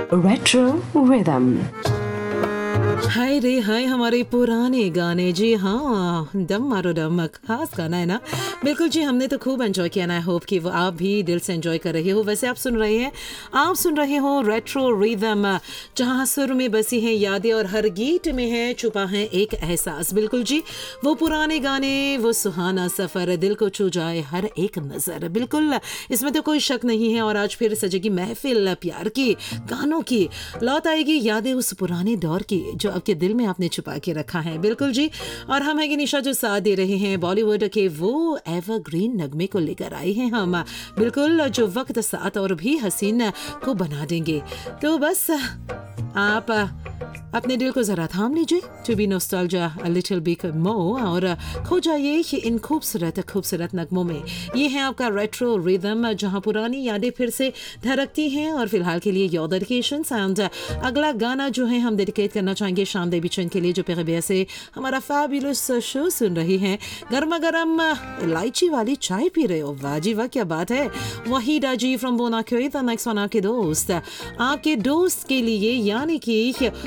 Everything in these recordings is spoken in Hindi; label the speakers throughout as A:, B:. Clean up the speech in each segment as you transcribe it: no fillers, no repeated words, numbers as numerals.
A: Retro Rhythm.
B: हाय रे हाय हमारे पुराने गाने। जी हाँ, दम मारो दम खास गाना है ना। बिल्कुल जी, हमने तो खूब एंजॉय किया ना। आई होप कि वो आप भी दिल से एंजॉय कर रहे हो। वैसे आप सुन रहे हो रेट्रो रिदम, जहाँ सुर में बसी हैं यादें और हर गीत में है छुपा है एक एहसास। बिल्कुल जी, वो पुराने गाने, वो सुहाना सफर, दिल को छू जाए हर एक नजर। बिल्कुल, इसमें तो कोई शक नहीं है। और आज फिर सजेगी महफिल प्यार की, गानों की। लौट आएगी यादें उस पुराने दौर की जो आपके दिल में आपने छुपा के रखा है। बिल्कुल जी, और हम है कि निशा जो साथ दे रहे हैं बॉलीवुड के वो एवरग्रीन नगमे को लेकर आए हैं हम। बिल्कुल, जो वक्त साथ और भी हसीन को बना देंगे। तो बस आप अपने दिल को जरा थाम लीजिए, to be nostalgia a little bit more, और खो जाइए इन खूबसूरत खूबसूरत नगमों में। ये है आपका रेट्रो रिदम, जहां पुरानी यादें फिर से धड़कती हैं। और फिलहाल के लिए योर डेडिकेशन एंड अगला गाना जो है हम डेडिकेट करना चाहेंगे शान देवी चंद के लिए, जो पेरेबिया से हमारा फैबुलस शो सुन रही हैं। गर्मा गर्म इलायची वाली चाय पी रहे हो, वाह जी वाह, क्या बात है। वहीदा जी फ्रॉम बोनाक्योई, द नेक्स्ट वन आपके दोस्त के लिए, यानी कि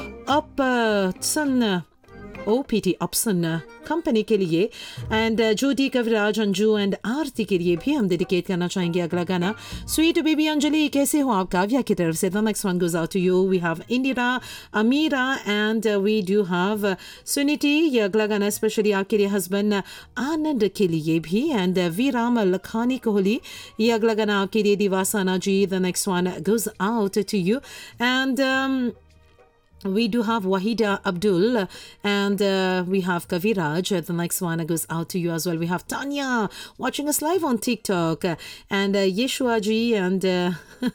B: अपसन OPT ऑप्शन कंपनी के लिए, and Jyoti Kaviraj, Anju and आरती के लिए भी हम डेडिकेट करना चाहेंगे अगला गाना। स्वीट बेबी अंजलि, कैसे हो आप? काव्या की तरफ से the next one goes out to you. We have Indira, Amira and we do have Suniti. ये अगला गाना स्पेशली आपके लिए हस्बैंड आनंद के लिए भी, एंड वीराम लखानी कोहली। ये अगला गाना आपके लिए दिवासाना जी। The next one goes out to you, and we do have Wahida Abdul, and we have Kaviraj. The next one goes out to you as well. We have Tanya watching us live on TikTok, and Yeshua ji, and